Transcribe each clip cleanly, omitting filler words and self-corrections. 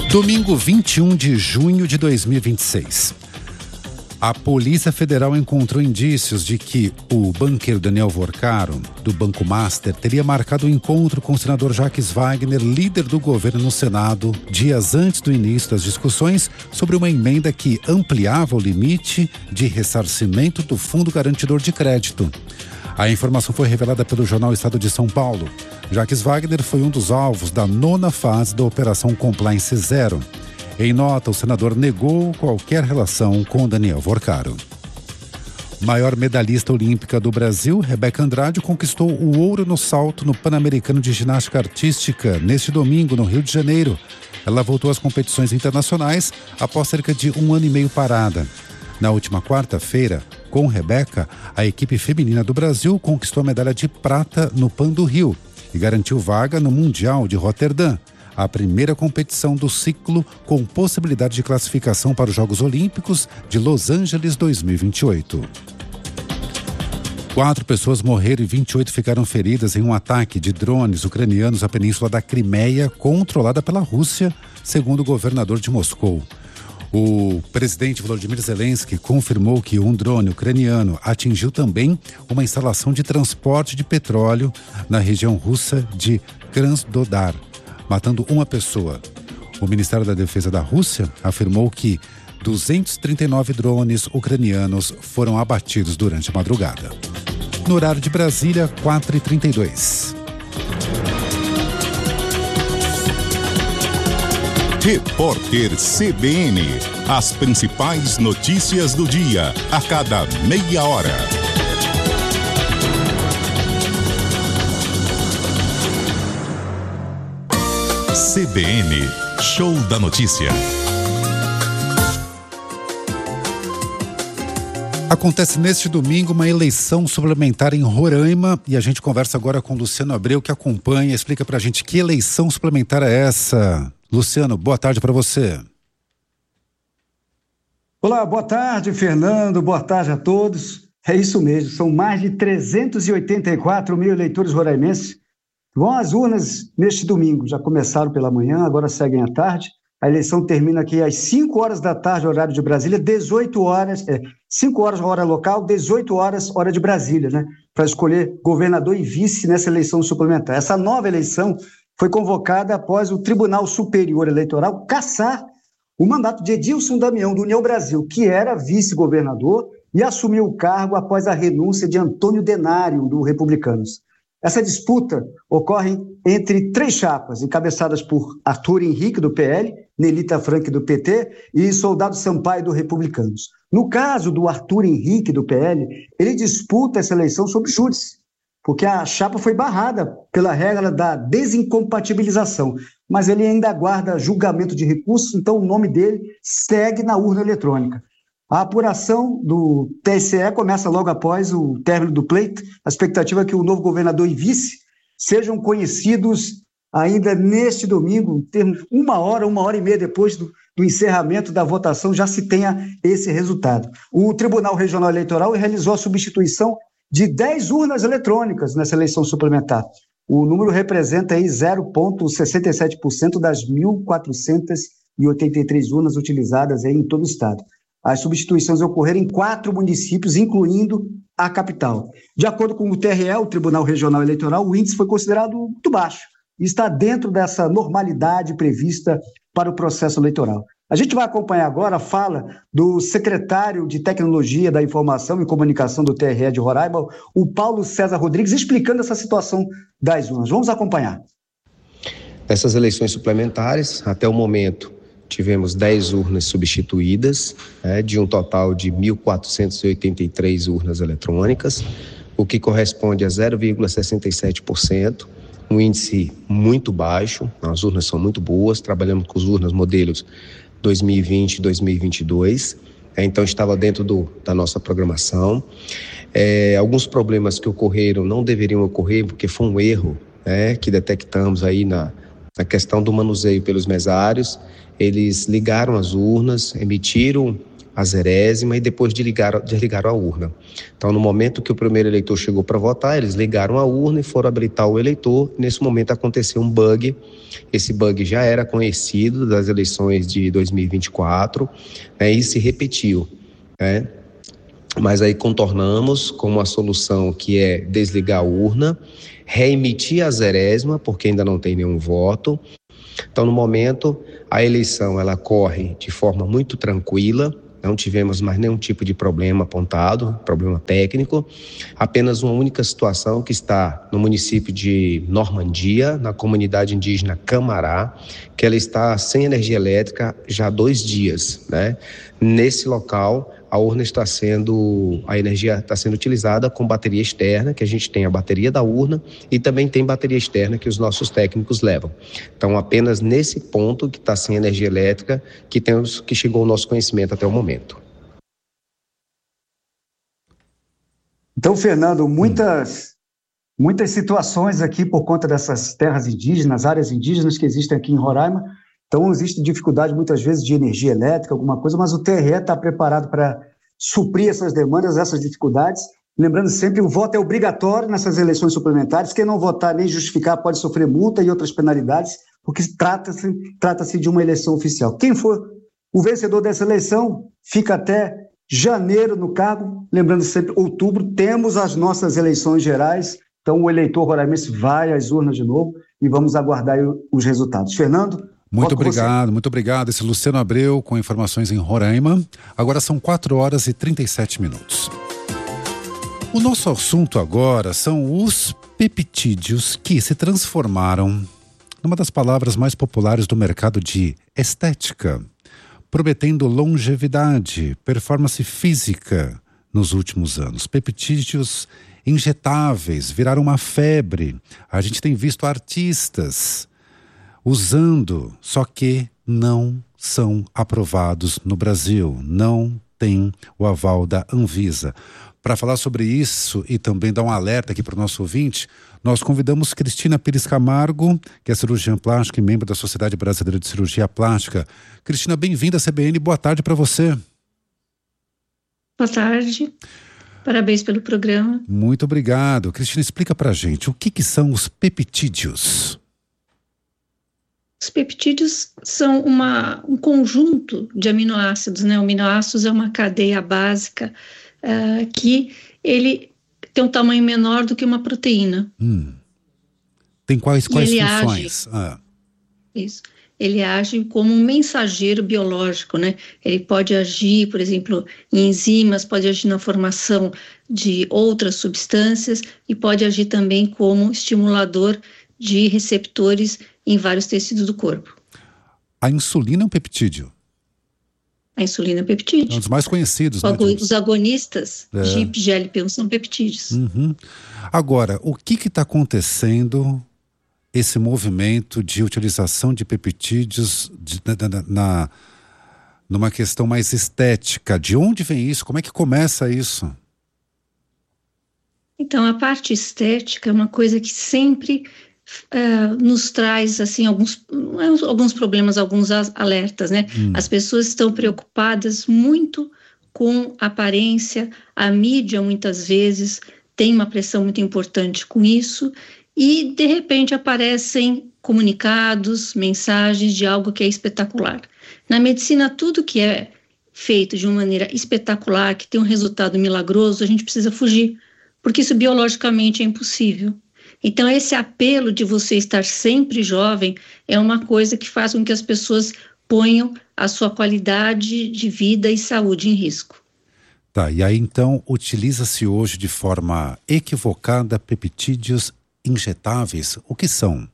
Domingo 21 de junho de 2026. A Polícia Federal encontrou indícios de que o banqueiro Daniel Vorcaro, do Banco Master, teria marcado um encontro com o senador Jacques Wagner, líder do governo no Senado, dias antes do início das discussões sobre uma emenda que ampliava o limite de ressarcimento do Fundo Garantidor de Crédito. A informação foi revelada pelo jornal Estado de São Paulo. Jacques Wagner foi um dos alvos da 9ª fase da Operação Compliance Zero. Em nota, o senador negou qualquer relação com Daniel Vorcaro. Maior medalhista olímpica do Brasil, Rebeca Andrade, conquistou o ouro no salto no Pan-Americano de Ginástica Artística neste domingo, no Rio de Janeiro. Ela voltou às competições internacionais após cerca de 1 ano e meio parada. Na última quarta-feira, com Rebeca, a equipe feminina do Brasil conquistou a medalha de prata no Pan do Rio e garantiu vaga no Mundial de Roterdã, a primeira competição do ciclo com possibilidade de classificação para os Jogos Olímpicos de Los Angeles 2028. 4 pessoas morreram e 28 ficaram feridas em um ataque de drones ucranianos à península da Crimeia, controlada pela Rússia, segundo o governador de Moscou. O presidente Volodymyr Zelensky confirmou que um drone ucraniano atingiu também uma instalação de transporte de petróleo na região russa de Krasnodar, matando uma pessoa. O Ministério da Defesa da Rússia afirmou que 239 drones ucranianos foram abatidos durante a madrugada. No horário de Brasília, 4h32. Repórter CBN. As principais notícias do dia, a cada meia hora. CBN, Show da Notícia. Acontece neste domingo uma eleição suplementar em Roraima e a gente conversa agora com Luciano Abreu, que acompanha. Explica pra gente que eleição suplementar é essa. Luciano, boa tarde para você. Olá, boa tarde, Fernando, boa tarde a todos. É isso mesmo, são mais de 384 mil eleitores roraimenses que vão às urnas neste domingo. Já começaram pela manhã, agora seguem à tarde. A eleição termina aqui às 5 horas da tarde, horário de Brasília, 18 horas, 5 horas hora local, 18 horas hora de Brasília, né? Para escolher governador e vice nessa eleição suplementar. Essa nova eleição foi convocada após o Tribunal Superior Eleitoral cassar o mandato de Edilson Damião, do União Brasil, que era vice-governador e assumiu o cargo após a renúncia de Antônio Denário, do Republicanos. Essa disputa ocorre entre 3 chapas, encabeçadas por Arthur Henrique, do PL, Nelita Frank, do PT, e Soldado Sampaio, do Republicanos. No caso do Arthur Henrique, do PL, ele disputa essa eleição sob júdice, porque a chapa foi barrada pela regra da desincompatibilização, mas ele ainda aguarda julgamento de recursos, então o nome dele segue na urna eletrônica. A apuração do TSE começa logo após o término do pleito. A expectativa é que o novo governador e vice sejam conhecidos ainda neste domingo, em termos de uma hora e meia depois do encerramento da votação, já se tenha esse resultado. O Tribunal Regional Eleitoral realizou a substituição de 10 urnas eletrônicas nessa eleição suplementar. O número representa aí 0,67% das 1.483 urnas utilizadas aí em todo o estado. As substituições ocorreram em 4 municípios, incluindo a capital. De acordo com o TRE, o Tribunal Regional Eleitoral, o índice foi considerado muito baixo e está dentro dessa normalidade prevista para o processo eleitoral. A gente vai acompanhar agora a fala do secretário de Tecnologia da Informação e Comunicação do TRE de Roraima, o Paulo César Rodrigues, explicando essa situação das urnas. Vamos acompanhar. Nessas eleições suplementares, até o momento, tivemos 10 urnas substituídas, de um total de 1.483 urnas eletrônicas, o que corresponde a 0,67%, um índice muito baixo. As urnas são muito boas, trabalhamos com as urnas modelos 2020 e 2022, então estava dentro da nossa programação. Alguns problemas que ocorreram não deveriam ocorrer, porque foi um erro que detectamos aí na questão do manuseio pelos mesários. Eles ligaram as urnas, emitiram a zerésima e depois desligaram a urna. Então, no momento que o primeiro eleitor chegou para votar, eles ligaram a urna e foram habilitar o eleitor. Nesse momento aconteceu um bug. Esse bug já era conhecido das eleições de 2024, né, e se repetiu, né? Mas aí contornamos com uma solução que é desligar a urna, reemitir a zerésima, porque ainda não tem nenhum voto. Então, no momento, a eleição ela corre de forma muito tranquila, não tivemos mais nenhum tipo de problema apontado, problema técnico, apenas uma única situação que está no município de Normandia, na comunidade indígena Camará, que ela está sem energia elétrica já há 2 dias, né? Nesse local, a energia está sendo utilizada com bateria externa, que a gente tem a bateria da urna e também tem bateria externa que os nossos técnicos levam. Então, apenas nesse ponto que está sem energia elétrica que chegou ao nosso conhecimento até o momento. Então, Fernando, muitas situações aqui por conta dessas terras indígenas, áreas indígenas que existem aqui em Roraima. Então, existe dificuldade muitas vezes de energia elétrica, alguma coisa, mas o TRE está preparado para suprir essas demandas, essas dificuldades. Lembrando sempre, o voto é obrigatório nessas eleições suplementares. Quem não votar nem justificar pode sofrer multa e outras penalidades, porque trata-se de uma eleição oficial. Quem for o vencedor dessa eleição fica até janeiro no cargo. Lembrando sempre, outubro, temos as nossas eleições gerais. Então, o eleitor roraimense vai às urnas de novo e vamos aguardar os resultados. Fernando? Muito obrigado. Esse é Luciano Abreu com informações em Roraima. Agora são 4h37. O nosso assunto agora são os peptídeos que se transformaram numa das palavras mais populares do mercado de estética, prometendo longevidade, performance física nos últimos anos. Peptídeos injetáveis viraram uma febre. A gente tem visto artistas usando, só que não são aprovados no Brasil, não tem o aval da Anvisa. Para falar sobre isso e também dar um alerta aqui para o nosso ouvinte, nós convidamos Cristina Pires Camargo, que é cirurgiã plástica e membro da Sociedade Brasileira de Cirurgia Plástica. Cristina, bem-vinda à CBN, boa tarde para você. Boa tarde, parabéns pelo programa. Muito obrigado. Cristina, explica para a gente, o que são os peptídeos? Os peptídeos são um conjunto de aminoácidos, né? O aminoácidos é uma cadeia básica que ele tem um tamanho menor do que uma proteína. Tem quais funções? Isso. Ele age como um mensageiro biológico, né? Ele pode agir, por exemplo, em enzimas, pode agir na formação de outras substâncias e pode agir também como estimulador de receptores em vários tecidos do corpo. A insulina é um peptídeo? A insulina é um peptídeo. É um dos mais conhecidos, né? Os agonistas GIP, GLP-1 são peptídeos. Agora, o que está acontecendo esse movimento de utilização de peptídeos numa questão mais estética? De onde vem isso? Como é que começa isso? Então, a parte estética é uma coisa que sempre nos traz assim, alguns problemas, alguns alertas, né? As pessoas estão preocupadas muito com a aparência, a mídia muitas vezes tem uma pressão muito importante com isso e de repente aparecem comunicados, mensagens de algo que é espetacular. Na medicina, tudo que é feito de uma maneira espetacular, que tem um resultado milagroso, a gente precisa fugir, porque isso biologicamente é impossível. Então, esse apelo de você estar sempre jovem é uma coisa que faz com que as pessoas ponham a sua qualidade de vida e saúde em risco. Tá, e aí então utiliza-se hoje de forma equivocada peptídeos injetáveis. O que são?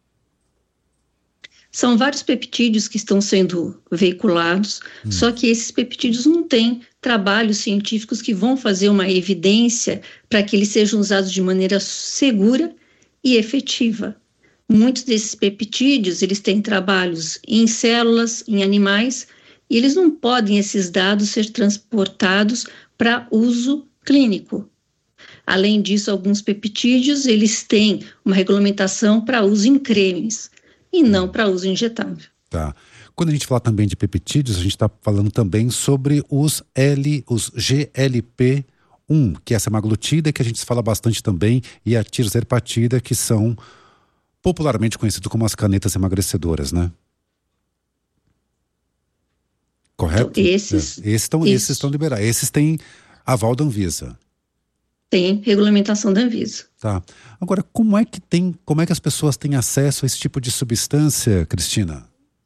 São vários peptídeos que estão sendo veiculados, só que esses peptídeos não têm trabalhos científicos que vão fazer uma evidência para que eles sejam usados de maneira segura e efetiva. Muitos desses peptídeos, eles têm trabalhos em células, em animais, e eles não podem, esses dados, ser transportados para uso clínico. Além disso, alguns peptídeos, eles têm uma regulamentação para uso em cremes, e não para uso injetável. Tá. Quando a gente fala também de peptídeos, a gente está falando também sobre os GLP-1, que é a semaglutida, que a gente fala bastante também, e a tirzepatida, que são popularmente conhecidos como as canetas emagrecedoras, né? Correto? Então, esses estão liberados. Esses têm aval da Anvisa. Tem regulamentação da Anvisa. Tá. Agora, como é que as pessoas têm acesso a esse tipo de substância, Cristina?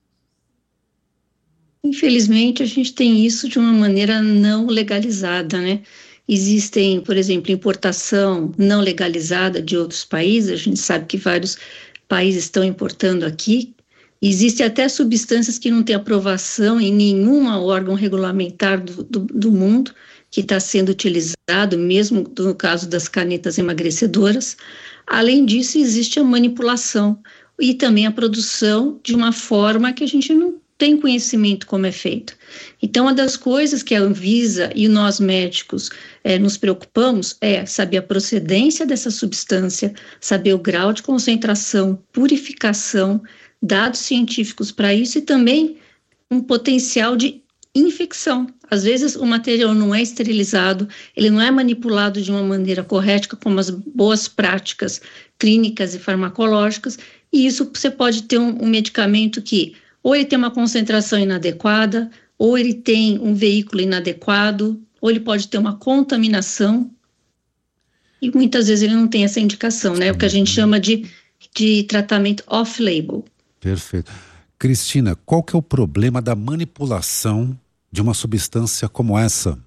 Infelizmente, a gente tem isso de uma maneira não legalizada, né? Existem, por exemplo, importação não legalizada de outros países, a gente sabe que vários países estão importando aqui. Existem até substâncias que não têm aprovação em nenhum órgão regulamentar do mundo, que está sendo utilizado, mesmo no caso das canetas emagrecedoras. Além disso, existe a manipulação e também a produção de uma forma que a gente não tem conhecimento como é feito. Então, uma das coisas que a Anvisa e nós médicos nos preocupamos é saber a procedência dessa substância, saber o grau de concentração, purificação, dados científicos para isso e também um potencial de infecção. Às vezes o material não é esterilizado, ele não é manipulado de uma maneira correta, como as boas práticas clínicas e farmacológicas, e isso você pode ter um medicamento que ou ele tem uma concentração inadequada, ou ele tem um veículo inadequado, ou ele pode ter uma contaminação, e muitas vezes ele não tem essa indicação, né? O que a gente chama de tratamento off-label. Perfeito. Cristina, qual que é o problema da manipulação de uma substância como essa?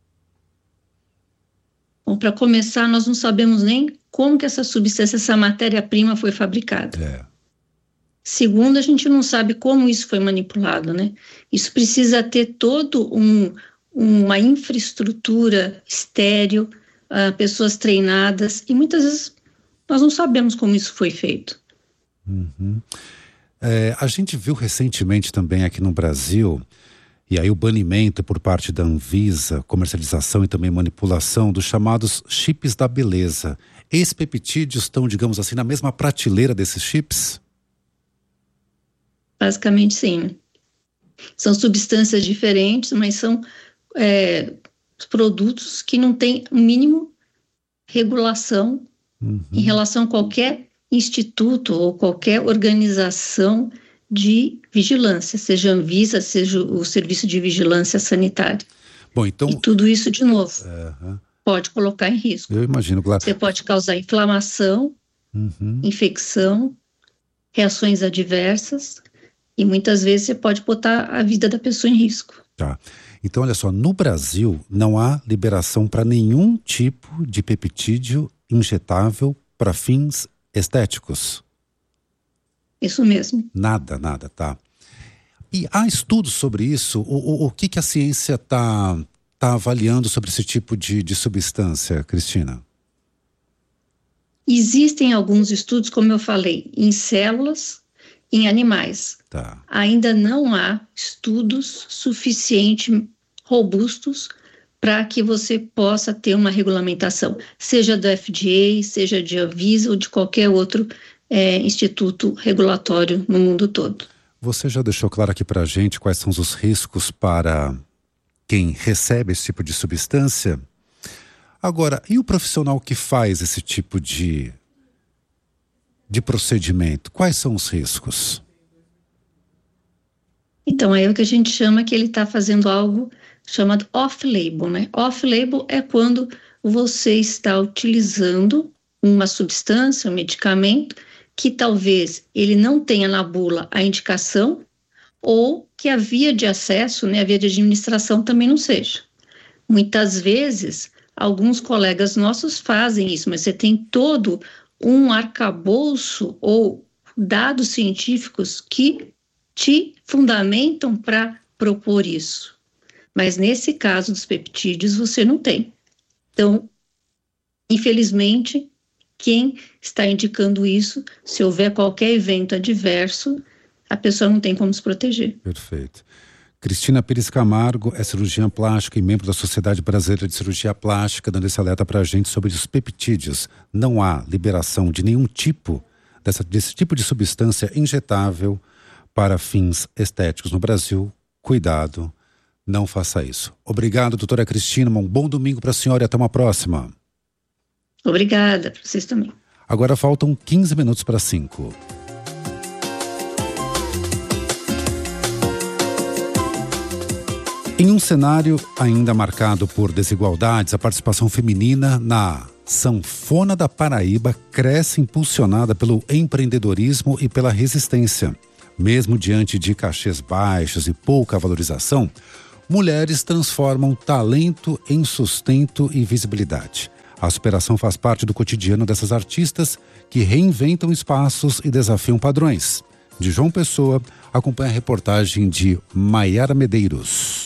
Bom, para começar, nós não sabemos nem como que essa substância, essa matéria-prima foi fabricada. Segundo, a gente não sabe como isso foi manipulado, né? Isso precisa ter todo uma infraestrutura estéril, pessoas treinadas, e muitas vezes nós não sabemos como isso foi feito. Uhum. A gente viu recentemente também aqui no Brasil, e aí o banimento por parte da Anvisa, comercialização e também manipulação dos chamados chips da beleza. Esses peptídeos estão, digamos assim, na mesma prateleira desses chips? Basicamente, sim. São substâncias diferentes, mas são produtos que não têm o mínimo regulação em relação a qualquer instituto ou qualquer organização de vigilância, seja a Anvisa, seja o Serviço de Vigilância Sanitária. Bom, então... E tudo isso, de novo, pode colocar em risco. Eu imagino, claro. Você pode causar inflamação, infecção, reações adversas, e muitas vezes você pode botar a vida da pessoa em risco. Tá. Então, olha só, no Brasil não há liberação para nenhum tipo de peptídeo injetável para fins estéticos. Isso mesmo. Nada, tá. E há estudos sobre isso? O que a ciência tá avaliando sobre esse tipo de substância, Cristina? Existem alguns estudos, como eu falei, em células, em animais. Tá. Ainda não há estudos suficientemente robustos para que você possa ter uma regulamentação, seja do FDA, seja de Anvisa ou de qualquer outro instituto regulatório no mundo todo. Você já deixou claro aqui para a gente quais são os riscos para quem recebe esse tipo de substância? Agora, e o profissional que faz esse tipo de procedimento? Quais são os riscos? Então, é o que a gente chama que ele está fazendo algo chamado off-label, né? Off-label é quando você está utilizando uma substância, um medicamento, que talvez ele não tenha na bula a indicação, ou que a via de acesso, né, a via de administração também não seja. Muitas vezes, alguns colegas nossos fazem isso, mas você tem todo um arcabouço ou dados científicos que te fundamentam para propor isso. Mas nesse caso dos peptídeos, você não tem. Então, infelizmente, quem está indicando isso, se houver qualquer evento adverso, a pessoa não tem como se proteger. Perfeito. Cristina Pires Camargo é cirurgiã plástica e membro da Sociedade Brasileira de Cirurgia Plástica, dando esse alerta para a gente sobre os peptídeos. Não há liberação de nenhum tipo, desse tipo de substância injetável para fins estéticos no Brasil, cuidado, não faça isso. Obrigado, doutora Cristina, um bom domingo para a senhora e até uma próxima. Obrigada, para vocês também. Agora faltam 15 minutos para 5. Em um cenário ainda marcado por desigualdades, a participação feminina na Sanfona da Paraíba cresce impulsionada pelo empreendedorismo e pela resistência. Mesmo diante de cachês baixos e pouca valorização, mulheres transformam talento em sustento e visibilidade. A superação faz parte do cotidiano dessas artistas que reinventam espaços e desafiam padrões. De João Pessoa, acompanha a reportagem de Maiara Medeiros.